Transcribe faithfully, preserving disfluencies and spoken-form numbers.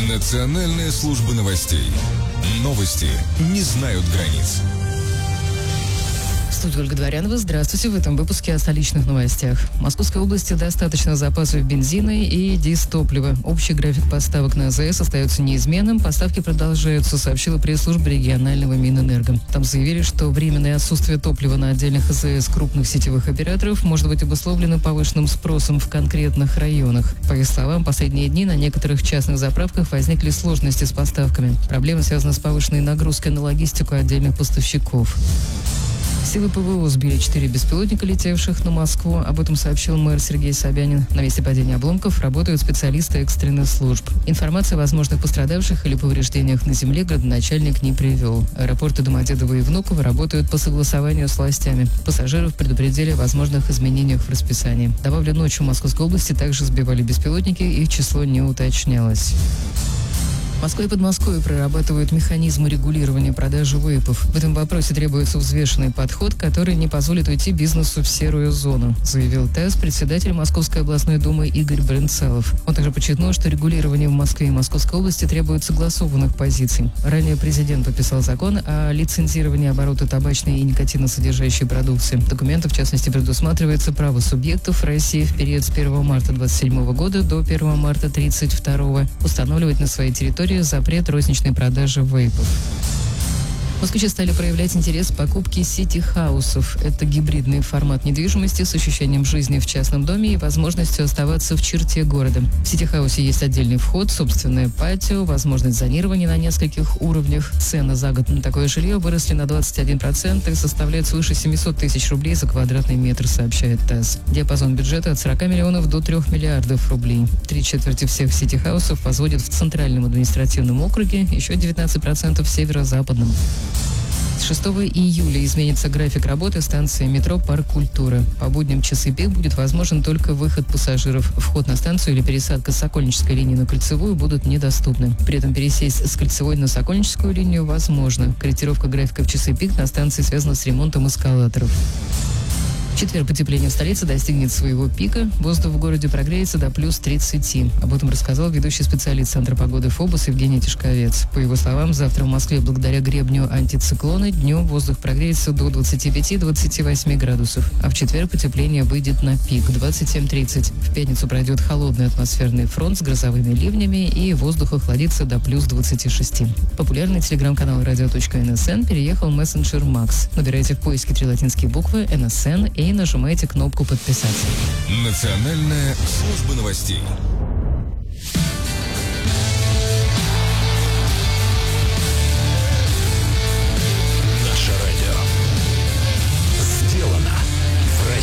Национальная служба новостей. Новости не знают границ. В студии Ольга Дворянова. Здравствуйте. В этом выпуске о столичных новостях. В Московской области достаточно запасов бензина и дистоплива. Общий график поставок на АЗС остается неизменным. Поставки продолжаются, сообщила пресс-служба регионального Минэнерго. Там заявили, что временное отсутствие топлива на отдельных АЗС крупных сетевых операторов может быть обусловлено повышенным спросом в конкретных районах. По их словам, последние дни на некоторых частных заправках возникли сложности с поставками. Проблема связана с повышенной нагрузкой на логистику отдельных поставщиков. Силы ПВО сбили четыре беспилотника, летевших на Москву. Об этом сообщил мэр Сергей Собянин. На месте падения обломков работают специалисты экстренных служб. Информации о возможных пострадавших или повреждениях на земле градоначальник не привел. Аэропорты Домодедово и Внуково работают по согласованию с властями. Пассажиров предупредили о возможных изменениях в расписании. Добавлю, ночью в Московской области также сбивали беспилотники, их число не уточнялось. Москва и Подмосковье прорабатывают механизмы регулирования продажи вейпов. В этом вопросе требуется взвешенный подход, который не позволит уйти бизнесу в серую зону, заявил ТАСС председатель Московской областной думы Игорь Брынцалов. Он также подчеркнул, что регулирование в Москве и Московской области требует согласованных позиций. Ранее президент подписал закон о лицензировании оборота табачной и никотиносодержащей продукции. В документах, в частности, предусматривается право субъектов России в период с первого марта двадцать седьмого года до первого марта тридцать второго устанавливать на своей территории запрет розничной продажи вейпов. Москвичи стали проявлять интерес к покупке сити-хаусов. Это гибридный формат недвижимости с ощущением жизни в частном доме и возможностью оставаться в черте города. В сити-хаусе есть отдельный вход, собственное патио, возможность зонирования на нескольких уровнях. Цены за год на такое жилье выросли на двадцать один процент и составляют свыше семьсот тысяч рублей за квадратный метр, сообщает ТАСС. Диапазон бюджета от сорока миллионов до трёх миллиардов рублей. Три четверти всех сити-хаусов возводят в Центральном административном округе, еще девятнадцать процентов в Северо-Западном. С шестого июля изменится график работы станции метро «Парк Культуры». По будням часы пик будет возможен только выход пассажиров. Вход на станцию или пересадка с Сокольнической линии на Кольцевую будут недоступны. При этом пересесть с Кольцевой на Сокольническую линию возможно. Корректировка графика в часы пик на станции связана с ремонтом эскалаторов. В четверг потепление в столице достигнет своего пика. Воздух в городе прогреется до плюс тридцати. Об этом рассказал ведущий специалист Центра погоды ФОБОС Евгений Тишковец. По его словам, завтра в Москве благодаря гребню антициклона днем воздух прогреется до двадцати пяти — двадцати восьми градусов. А в четверг потепление выйдет на пик двадцать семь — тридцать. В пятницу пройдет холодный атмосферный фронт с грозовыми ливнями и воздух охладится до плюс двадцати шести. Популярный телеграм-канал радио.нсн переехал в мессенджер Макс. Набирайте в поиске три латинские буквы эн эс эн и нажимайте кнопку «Подписаться». Национальная служба новостей.